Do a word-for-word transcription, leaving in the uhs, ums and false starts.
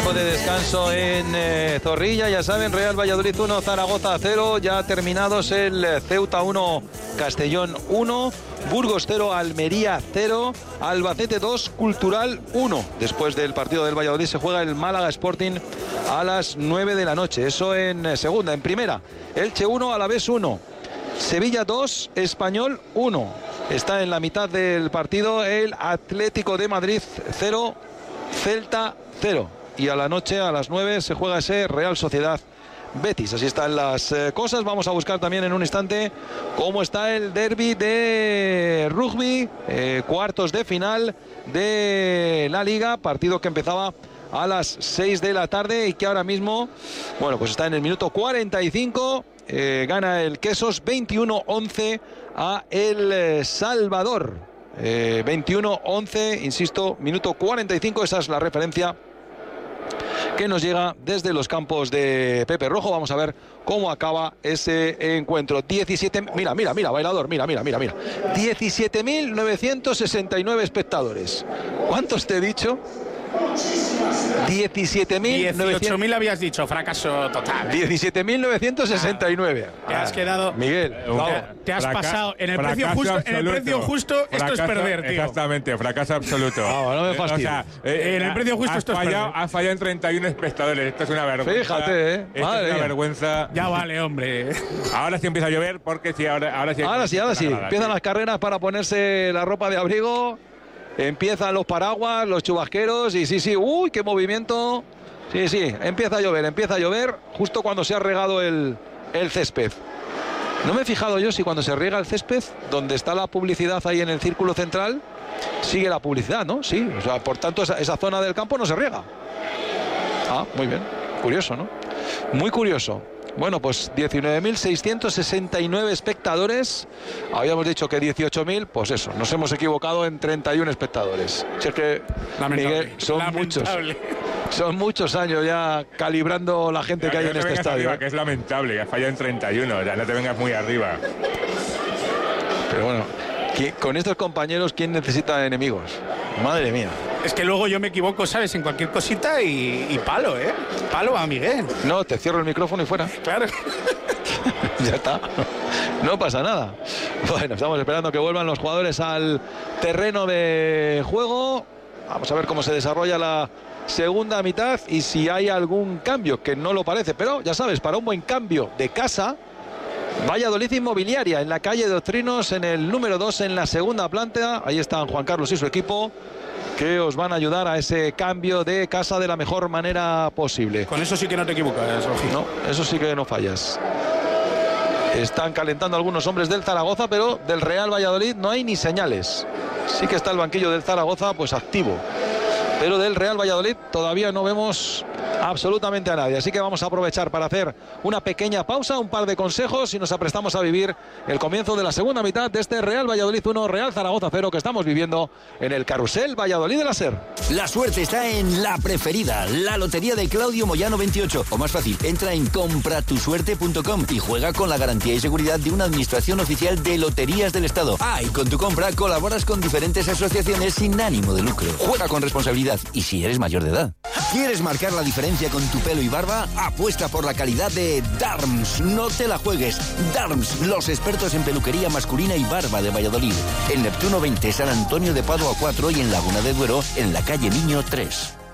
tiempo de descanso en eh, Zorrilla. Ya saben, Real Valladolid uno, Zaragoza cero. Ya terminados el Ceuta uno, Castellón uno. Burgos cero, Almería cero. Albacete dos, Cultural uno. Después del partido del Valladolid se juega el Málaga Sporting a las nueve de la noche. Eso en segunda. En primera, Elche uno, Alavés uno. Sevilla dos, Español uno. Está en la mitad del partido el Atlético de Madrid cero, Celta cero. Y a la noche, a las nueve, se juega ese Real Sociedad Betis. Así están las eh, cosas. Vamos a buscar también en un instante cómo está el derbi de rugby, eh, cuartos de final de la Liga, partido que empezaba a las seis de la tarde y que ahora mismo, bueno, pues está en el minuto cuarenta y cinco. Eh, gana el Quesos veintiuno once a El eh, Salvador. eh, veintiuno once, insisto, minuto cuarenta y cinco. Esa es la referencia que nos llega desde los campos de Pepe Rojo. Vamos a ver cómo acaba ese encuentro. diecisiete, mira, mira, mira, bailador, mira, mira, mira, mira. diecisiete mil novecientos sesenta y nueve espectadores. ¿Cuántos te he dicho? diecisiete mil novecientos... dieciocho mil habías dicho, fracaso total. diecisiete mil novecientos sesenta y nueve. Te has quedado... Miguel, te, te has Fraca pasado en el precio justo, absoluto. En el precio justo esto fracaso, es perder, tío. Exactamente, fracaso absoluto. No, no me fastidies. O sea, eh, en el precio justo esto fallado, es perder. Has fallado en treinta y uno espectadores. Esto es una vergüenza. Fíjate, eh. Esto Madre es una mía. vergüenza. Ya vale, hombre. Ahora sí empieza a llover porque sí, ahora, ahora sí. Ahora sí, ahora sí. Empiezan las carreras para ponerse la ropa de abrigo. Empiezan los paraguas, los chubasqueros y sí, sí, uy, qué movimiento. Sí, sí, empieza a llover, empieza a llover justo cuando se ha regado el, el césped. No me he fijado yo si cuando se riega el césped, donde está la publicidad ahí en el círculo central, sigue la publicidad, ¿no? Sí, o sea, por tanto esa, esa zona del campo no se riega. Ah, muy bien, curioso, ¿no? Muy curioso. Bueno, pues diecinueve mil seiscientos sesenta y nueve espectadores. Habíamos dicho que dieciocho mil, pues eso, nos hemos equivocado en treinta y uno espectadores. Si es que, Miguel, son lamentable. muchos. Son muchos años ya calibrando la gente ya, que hay no en este estadio. Arriba, que es lamentable, que ha fallado en treinta y uno, ya no te vengas muy arriba. Pero bueno, con estos compañeros, ¿quién necesita enemigos? Madre mía. Es que luego yo me equivoco, ¿sabes? En cualquier cosita y, y palo, ¿eh? Palo a Miguel. No, te cierro el micrófono y fuera. Claro. Ya está. No pasa nada. Bueno, estamos esperando que vuelvan los jugadores al terreno de juego. Vamos a ver cómo se desarrolla la segunda mitad y si hay algún cambio, que no lo parece. Pero ya sabes, para un buen cambio de casa, Valladolid Inmobiliaria en la calle Doctrinos, en el número dos, en la segunda planta. Ahí están Juan Carlos y su equipo, que os van a ayudar a ese cambio de casa de la mejor manera posible. Con eso sí que no te equivocas, Rocío. No, eso sí que no fallas. Están calentando algunos hombres del Zaragoza, pero del Real Valladolid no hay ni señales. Sí que está el banquillo del Zaragoza pues activo, pero del Real Valladolid todavía no vemos absolutamente a nadie. Así que vamos a aprovechar para hacer una pequeña pausa, un par de consejos y nos aprestamos a vivir el comienzo de la segunda mitad de este Real Valladolid uno, Real Zaragoza cero que estamos viviendo en el Carrusel Valladolid de la SER. La suerte está en La Preferida, la lotería de Claudio Moyano veintiocho. O más fácil, entra en compra tu suerte punto com y juega con la garantía y seguridad de una administración oficial de loterías del Estado. Ah, y con tu compra colaboras con diferentes asociaciones sin ánimo de lucro. Juega con responsabilidad y si eres mayor de edad. ¿Quieres marcar la diferencia con tu pelo y barba? Apuesta por la calidad de Darms. No te la juegues. Darms, los expertos en peluquería masculina y barba de Valladolid. En Neptuno veinte, San Antonio de Padua cuatro y en Laguna de Duero, en la calle Niño tres.